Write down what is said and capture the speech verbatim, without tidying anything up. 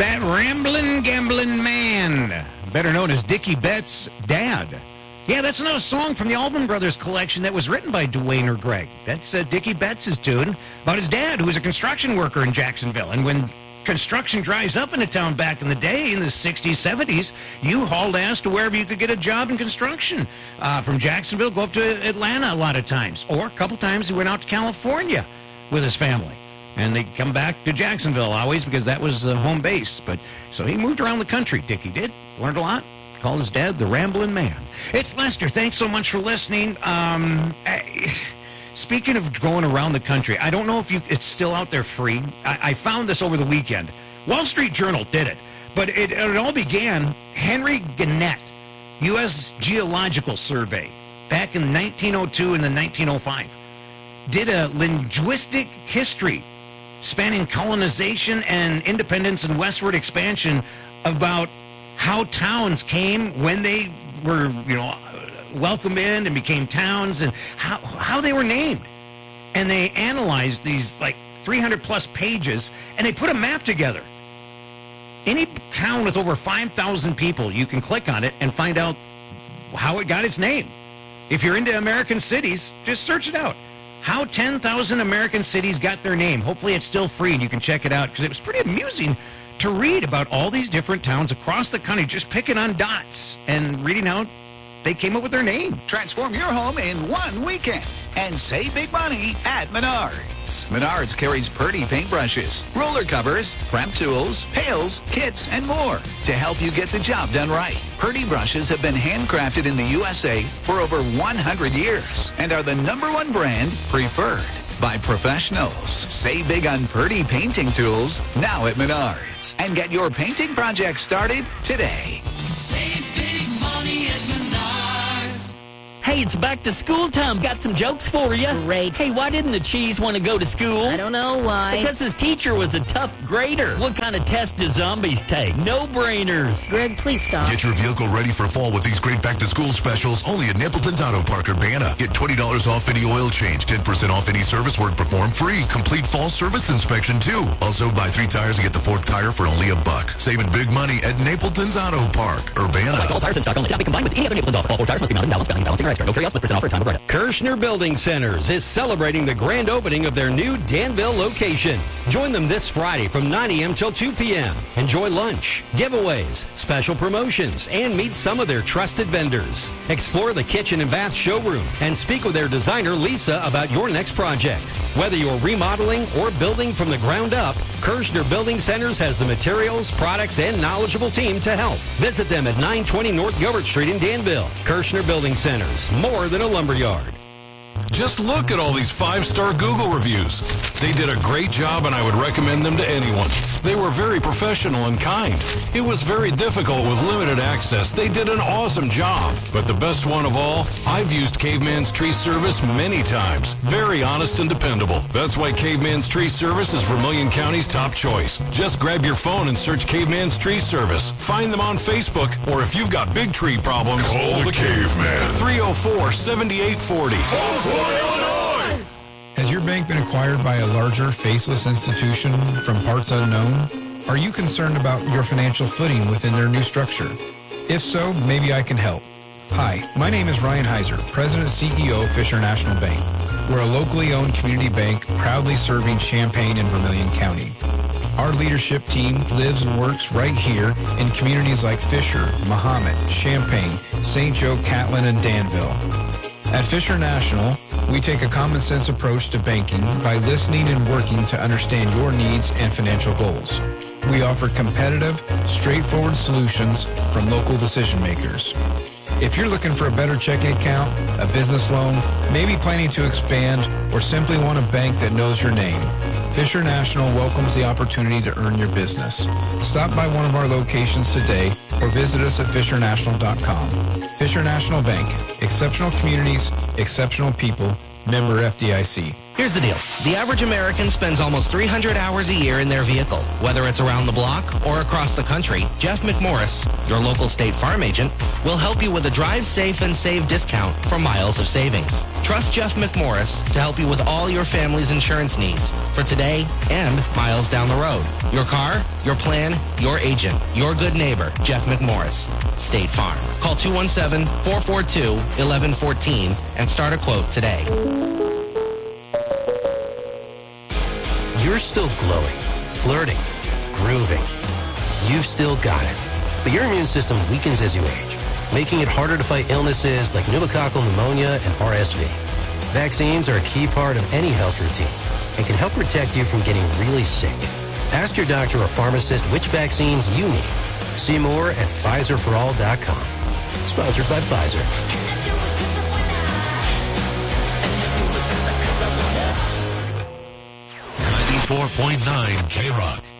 That ramblin', gambling man, better known as Dickie Betts' dad. Yeah, that's another song from the Allman Brothers collection that was written by Dwayne or Greg. That's uh, Dickie Betts' tune about his dad, who was a construction worker in Jacksonville. And when construction dries up in the town back in the day, in the sixties, seventies, you hauled ass to wherever you could get a job in construction. Uh, from Jacksonville, go up to Atlanta a lot of times. Or a couple times he went out to California with his family. And they come back to Jacksonville always because that was the home base. But so he moved around the country, Dickie did. Learned a lot. Called his dad the Ramblin' Man. It's Lester. Thanks so much for listening. Um, I, speaking of going around the country, I don't know if you it's still out there free. I, I found this over the weekend. Wall Street Journal did it. But it, it all began, Henry Gannett, U S Geological Survey, back in nineteen oh two and then nineteen oh five, did a linguistic history spanning colonization and independence and westward expansion about how towns came when they were, you know, welcomed in and became towns and how how they were named. And they analyzed these like three hundred plus pages and they put a map together. Any town with over five thousand people, you can click on it and find out how it got its name. If you're into American cities, just search it out. How ten thousand American cities got their name. Hopefully it's still free and you can check it out because it was pretty amusing to read about all these different towns across the country, just picking on dots and reading how they came up with their name. Transform your home in one weekend and save big money at Menards. Menards carries Purdy paintbrushes, roller covers, prep tools, pails, kits, and more to help you get the job done right. Purdy brushes have been handcrafted in the U S A for over one hundred years and are the number one brand preferred by professionals. Save big on Purdy painting tools now at Menards and get your painting project started today. Save big money at Menards. Hey, it's back to school time. Got some jokes for you. Great. Hey, why didn't the cheese want to go to school? I don't know why. Because his teacher was a tough grader. What kind of test do zombies take? No-brainers. Greg, please stop. Get your vehicle ready for fall with these great back-to-school specials only at Napleton's Auto Park, Urbana. Get twenty dollars off any oil change, ten percent off any service work performed, free complete fall service inspection, too. Also, buy three tires and get the fourth tire for only a buck. Saving big money at Napleton's Auto Park, Urbana. All tires in stock only. Cannot be combined with any other Napleton's offer. All four tires must be mounted in balance, balancing, balancing, or extra. No carry-outs with percent offer at time of write-up. Kirshner Building Centers is celebrating the grand opening of their new Danville location. Join them this Friday from nine a.m. till two p.m. Enjoy lunch, giveaways, special promotions, and meet some of their trusted vendors. Explore the kitchen and bath showroom and speak with their designer, Lisa, about your next project. Whether you're remodeling or building from the ground up, Kirshner Building Centers has the materials, products, and knowledgeable team to help. Visit them at nine twenty North Gilbert Street in Danville. Kirshner Building Centers, more than a lumberyard. Just look at all these five-star Google reviews. They did a great job, and I would recommend them to anyone. They were very professional and kind. It was very difficult with limited access. They did an awesome job. But the best one of all, I've used Caveman's Tree Service many times. Very honest and dependable. That's why Caveman's Tree Service is Vermilion County's top choice. Just grab your phone and search Caveman's Tree Service. Find them on Facebook, or if you've got big tree problems, Call the Caveman. three oh four, seven eight four oh. Illinois! Has your bank been acquired by a larger, faceless institution from parts unknown? Are you concerned about your financial footing within their new structure? If so, maybe I can help. Hi, my name is Ryan Heiser, President and C E O of Fisher National Bank. We're a locally owned community bank proudly serving Champaign and Vermilion County. Our leadership team lives and works right here in communities like Fisher, Mahomet, Champaign, Saint Joe, Catlin, and Danville. At Fisher National, we take a common sense approach to banking by listening and working to understand your needs and financial goals. We offer competitive, straightforward solutions from local decision makers. If you're looking for a better checking account, a business loan, maybe planning to expand, or simply want a bank that knows your name, Fisher National welcomes the opportunity to earn your business. Stop by one of our locations today or visit us at fisher national dot com. Fisher National Bank, exceptional communities, exceptional people, member F D I C. Here's the deal. The average American spends almost three hundred hours a year in their vehicle. Whether it's around the block or across the country, Jeff McMorris, your local State Farm agent, will help you with a drive safe and save discount for miles of savings. Trust Jeff McMorris to help you with all your family's insurance needs for today and miles down the road. Your car, your plan, your agent, your good neighbor, Jeff McMorris, State Farm. Call two one seven, four four two, one one one four and start a quote today. You're still glowing, flirting, grooving. You've still got it. But your immune system weakens as you age, making it harder to fight illnesses like pneumococcal pneumonia and R S V. Vaccines are a key part of any health routine and can help protect you from getting really sick. Ask your doctor or pharmacist which vaccines you need. See more at Pfizer for all dot com. Sponsored by Pfizer. ninety-four point nine K-Rock.